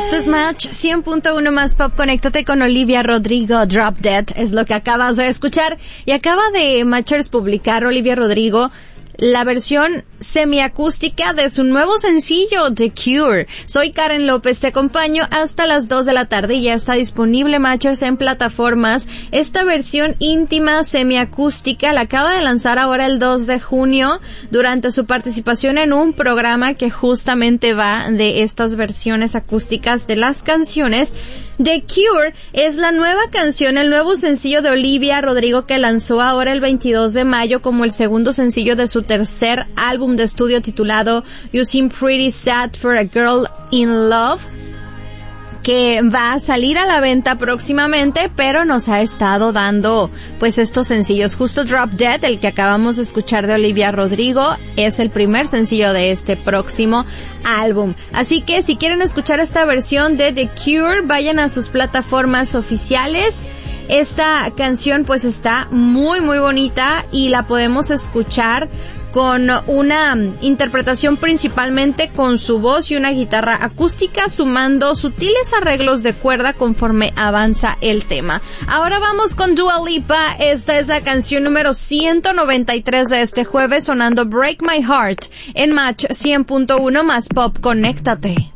Esto es Match 100.1 más Pop. Conéctate con Olivia Rodrigo. Drop Dead es lo que acabas de escuchar. Y acaba de Matchers publicar Olivia Rodrigo la versión semiacústica de su nuevo sencillo, The Cure. Soy Karen López, te acompaño hasta las 2 de la tarde y ya está disponible Matchers en plataformas. Esta versión íntima semiacústica la acaba de lanzar ahora el 2 de junio durante su participación en un programa que justamente va de estas versiones acústicas de las canciones. The Cure es la nueva canción, el nuevo sencillo de Olivia Rodrigo que lanzó ahora el 22 de mayo como el segundo sencillo de su tercer álbum de estudio titulado You Seem Pretty Sad for a Girl in Love, que va a salir a la venta próximamente, pero nos ha estado dando pues estos sencillos. Justo Drop Dead, el que acabamos de escuchar de Olivia Rodrigo, es el primer sencillo de este próximo álbum. Así que si quieren escuchar esta versión de The Cure, vayan a sus plataformas oficiales. Esta canción pues está muy muy bonita y la podemos escuchar con una interpretación principalmente con su voz y una guitarra acústica, sumando sutiles arreglos de cuerda conforme avanza el tema. Ahora vamos con Dua Lipa. Esta es la canción número 193 de este jueves, sonando Break My Heart en Match 100.1 más Pop. Conéctate.